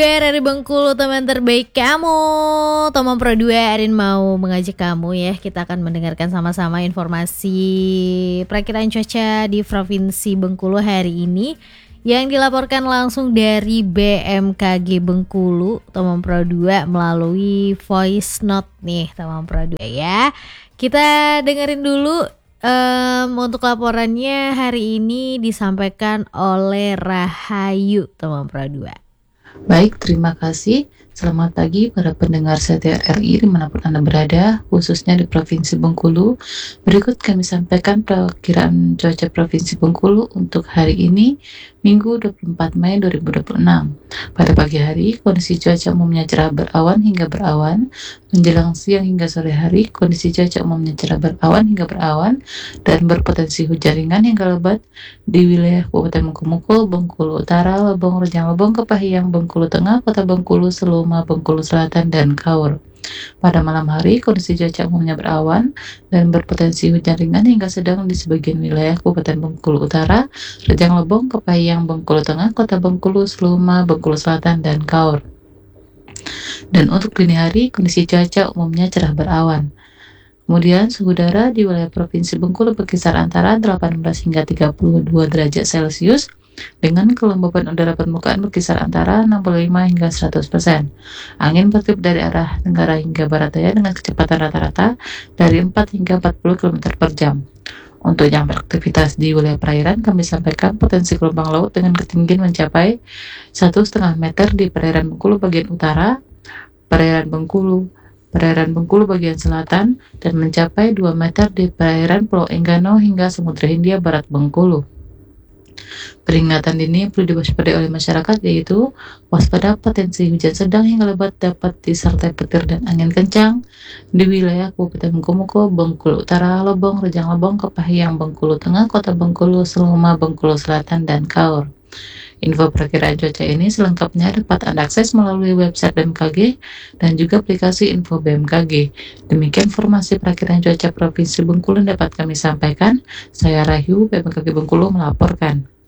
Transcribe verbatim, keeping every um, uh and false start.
Dari Bengkulu, teman terbaik kamu. Tomom Pro dua, Erin mau mengajak kamu ya. Kita akan mendengarkan sama-sama informasi perakiraan cuaca di Provinsi Bengkulu hari ini yang dilaporkan langsung dari B M K G Bengkulu, Tomom Pro dua, melalui voice note nih Tomom Pro dua ya. Kita dengerin dulu um, untuk laporannya hari ini disampaikan oleh Rahayu Tomom Pro dua. Baik, terima kasih. Selamat pagi para pendengar setia R I dimanapun Anda berada, khususnya di Provinsi Bengkulu. Berikut kami sampaikan perakiraan cuaca Provinsi Bengkulu untuk hari ini, Minggu dua puluh empat Mei dua ribu dua puluh enam. Pada pagi hari, kondisi cuaca umumnya cerah berawan hingga berawan. Menjelang siang hingga sore hari, kondisi cuaca umumnya cerah berawan hingga berawan dan berpotensi hujan ringan hingga lebat di wilayah Kabupaten Bengkulu, Bengkulu Utara, Lebong, Rejang Lebong, Kepahiang, Bengkulu Tengah, Kota Bengkulu, Seluma, Bengkulu Selatan, dan Kaur. Pada malam hari, kondisi cuaca umumnya berawan dan berpotensi hujan ringan hingga sedang di sebagian wilayah Kabupaten Bengkulu Utara, Rejang Lebong, Kepahiang, Bengkulu Tengah, Kota Bengkulu, Seluma, Bengkulu Selatan, dan Kaur. Dan untuk dini hari, kondisi cuaca umumnya cerah berawan. Kemudian suhu udara di wilayah Provinsi Bengkulu berkisar antara delapan belas hingga tiga puluh dua derajat Celcius dengan kelembapan udara permukaan berkisar antara enam puluh lima hingga seratus persen. Angin bertiup dari arah tenggara hingga barat daya dengan kecepatan rata-rata dari empat hingga empat puluh kilometer per jam. Untuk yang beraktivitas di wilayah perairan, kami sampaikan potensi gelombang laut dengan ketinggian mencapai satu koma lima meter di perairan Bengkulu bagian utara, perairan Bengkulu, perairan Bengkulu bagian selatan, dan mencapai dua meter di perairan Pulau Enggano hingga Samudra Hindia Barat Bengkulu. Peringatan dini yang perlu diwaspadai oleh masyarakat yaitu waspada potensi hujan sedang hingga lebat dapat disertai petir dan angin kencang di wilayah Kabupaten Bengkulu, Bengkulu Utara, Lebong, Rejang Lebong, Kepahiang, Bengkulu Tengah, Kota Bengkulu, Seluma, Bengkulu Selatan, dan Kaur. Info perakiraan cuaca ini selengkapnya dapat Anda akses melalui website B M K G dan juga aplikasi Info B M K G. Demikian informasi perakiraan cuaca Provinsi Bengkulu dapat kami sampaikan. Saya Rahayu, B M K G Bengkulu melaporkan.